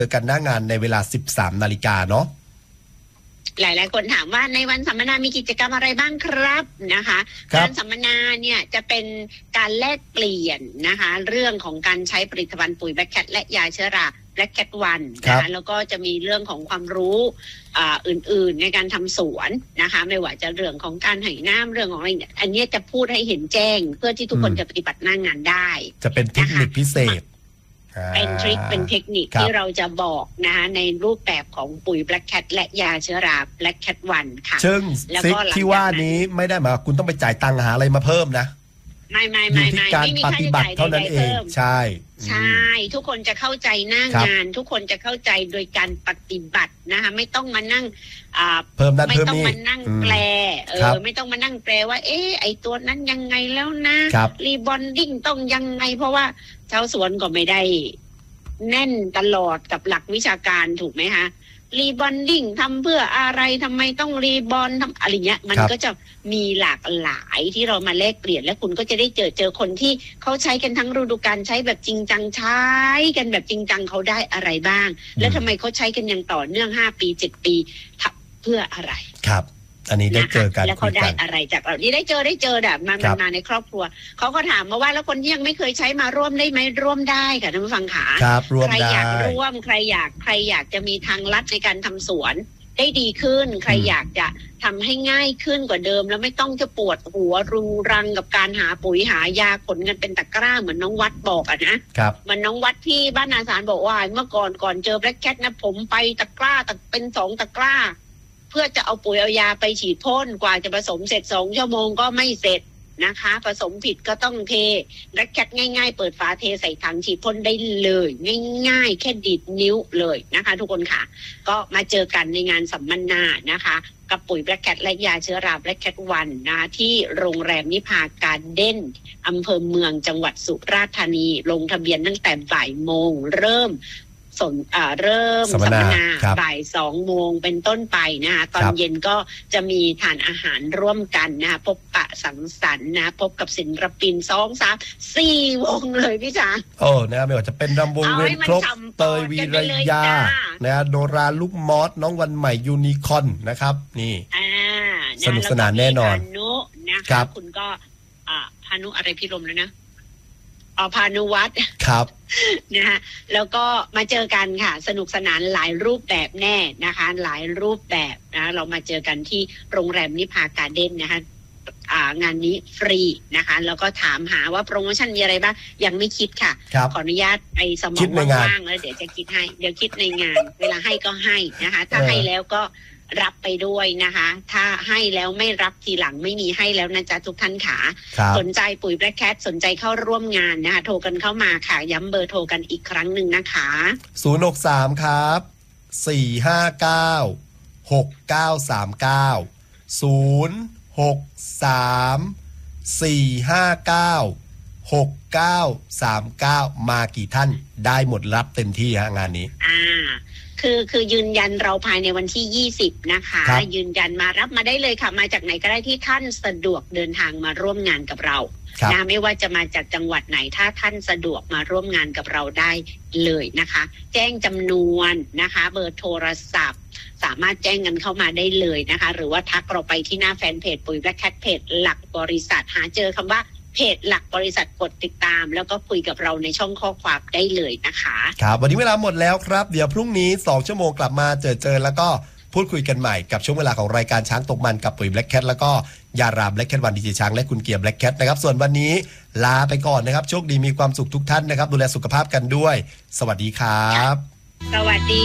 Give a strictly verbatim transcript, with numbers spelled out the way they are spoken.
อกันหน้างานในเวลา สิบสาม นาฬิกาเนาะหลายๆคนถามว่าในวันสัมมนามีกิจกรรมอะไรบ้างครับนะคะการสัมมนาเนี่ยจะเป็นการแลกเปลี่ยนนะคะเรื่องของการใช้ผลิตภัณฑ์ปุ๋ยแบล็คแคทและยาเชื้อราแบล็คแคทวันนะคะแล้วก็จะมีเรื่องของความรู้อ่าอื่นๆในการทำสวนนะคะไม่ว่าจะเรื่องของการให้น้ำเรื่องของอะไรอันนี้จะพูดให้เห็นแจ้งเพื่อที่ทุกคนจะปฏิบัติหน้างานได้จะเป็นเทคนิคพิเศษเป็นทริคเป็นเทคนิคที่เราจะบอกนะคะในรูปแบบของปุ๋ย Black Cat และยาเชื้อรา Black Cat วันค่ะซึ่งซิกที่ว่านี้ไม่ได้หมายคุณต้องไปจ่ายตังค์หาอะไรมาเพิ่มนะไม่ไม่ไม่ไม่ไม่มีการปฏิบัติเท่านั้นเองใช่ใช่ทุกคนจะเข้าใจหน้างานทุกคนจะเข้าใจโดยการปฏิบัตินะคะไม่ต้องมานั่งเพิ่มนั่นไม่เพิ่มต้องนี่มานั่งแปลเออไม่ต้องมานั่งแปลว่าเอ๊ะไอตัวนั้นยังไงแล้วนะรีบอนดิ้งต้องยังไงเพราะว่าชาวสวนก็ไม่ได้แน่นตลอดกับหลักวิชาการถูกไหมคะรีบอนดิ้งทำเพื่ออะไรทำไมต้องรีบอนทำอะไรเงี้ยมันก็จะมีหลากหลายที่เรามาแลกเปลี่ยนและคุณก็จะได้เจอเจอคนที่เขาใช้กันทั้งฤดูกาลใช้แบบจริงจังใช้กันแบบจริงจังเขาได้อะไรบ้างและทำไมเขาใช้กันอย่างต่อเนื่องห้าปีเจ็ดปีเพื่ออะไรครับอันนี้ได้เจอกันแล้วเขาได้อะไรจากเรานี่ได้เจอได้เจอแบบมันมาในครอบครัวเขาก็ถามมาว่าแล้วคนที่ยังไม่เคยใช้มาร่วมได้ไหมร่วมได้ค่ะท่านผู้ฟังขาใครอยากร่วมใครอยากใครอยากจะมีทางลัดในการทำสวนได้ดีขึ้นใครอยากจะทำให้ง่ายขึ้นกว่าเดิมแล้วไม่ต้องจะปวดหัวรุงรังกับการหาปุ๋ยหายาขนกันเป็นตะกร้าเหมือนน้องวัดบอกอะนะมันน้องวัดที่บ้านนาสารบอกว่าเมื่อก่อนก่อนเจอแบล็คแคทนะผมไปตะกร้าตะเป็นสองตะกร้าเพื่อจะเอาปุ๋ยเอายาไปฉีดพ่นกว่าจะผสมเสร็จสองชั่วโมงก็ไม่เสร็จนะคะผสมผิดก็ต้องเทแบล็คแคทง่ายๆเปิดฝาเทใส่ถังฉีดพ่นได้เลยง่ายๆแค่ดีดนิ้วเลยนะคะทุกคนค่ะก็มาเจอกันในงานสัมมนานะคะกับปุ๋ยแบล็คแคทและยาเชื้อราแบล็คแคทวันนะที่โรงแรมนิพาการ์เด้นอำเภอเมืองจังหวัดสุราษฎร์ธานีลงทะเบียนตั้งแต่บ่ายโมงเริ่มสนอ่าเริ่มสัมมนาบ่ายสองโมงเป็นต้นไปนะคะตอนเย็นก็จะมีทานอาหารร่วมกันนะคะพบปะสังสรรค์นะพบกับศิลปินสองสามสี่วงเลยพี่จ๋าโอ้นะไม่ว่าจะเป็นรำวงเวนครบเตยวีรยานะโดราลูกมอสน้องวันใหม่ยูนิคอนนะครับนี่สนุกสนานแน่นอนนุนะคะคุณก็อ่าพานุอะไรพี่ลมแล้วนะอ๋อพานุวัฒน์ครับนะฮะแล้วก็มาเจอกันค่ะสนุกสนานหลายรูปแบบแน่นะคะหลายรูปแบบนะเรามาเจอกันที่โรงแรมนิพาการ์เด้นนะคะอ่างานนี้ฟรีนะคะแล้วก็ถามหาว่าโปรโมชั่นมีอะไรบ้างยังไม่คิดค่ะขออนุญาตไปสมองว่างๆแล้วเดี๋ยวจะคิดให้เดี๋ยวคิดในงานเวลาให้ก็ให้นะคะถ้าให้แล้วก็รับไปด้วยนะคะถ้าให้แล้วไม่รับทีหลังไม่มีให้แล้วนะจ๊ะทุกท่านขาสนใจปุ๋ยแบล็คแคทสนใจเข้าร่วมงานนะคะโทรกันเข้ามาค่ะย้ำเบอร์โทรกันอีกครั้งหนึ่งนะคะศูนย์ หก สาม ครับสี่ ห้า เก้า หก เก้า สาม เก้า ศูนย์ หก สาม สี่ ห้า เก้า หก เก้า สาม เก้ามากี่ท่านได้หมดรับเต็มที่ฮะงานนี้อ่าคือคือยืนยันเราภายในวันที่ยี่สิบนะคะยืนยันมารับมาได้เลยค่ะมาจากไหนก็ได้ที่ท่านสะดวกเดินทางมาร่วมงานกับเรานะไม่ว่าจะมาจากจังหวัดไหนถ้าท่านสะดวกมาร่วมงานกับเราได้เลยนะคะแจ้งจำนวนนะคะเบอร์โทรศัพท์สามารถแจ้งกันเข้ามาได้เลยนะคะหรือว่าทักเราไปที่หน้าแฟนเพจปุ๋ยแบล็คแคทเพจหลักบริษัทหาเจอคำว่าเพจหลักบริษัทกดติดตามแล้วก็คุยกับเราในช่องข้อความได้เลยนะคะครับวันนี้เวลาหมดแล้วครับเดี๋ยวพรุ่งนี้สองชั่วโมงกลับมาเจอเจอแล้วก็พูดคุยกันใหม่กับช่วงเวลาของรายการช้างตกมันกับปุ๋ยแบล็คแคทแล้วก็ยาราแบล็คแคทวันดีเจช้างและคุณเกียร์แบล็คแคทนะครับส่วนวันนี้ลาไปก่อนนะครับโชคดีมีความสุขทุกท่านนะครับดูแลสุขภาพกันด้วยสวัสดีครับสวัสดี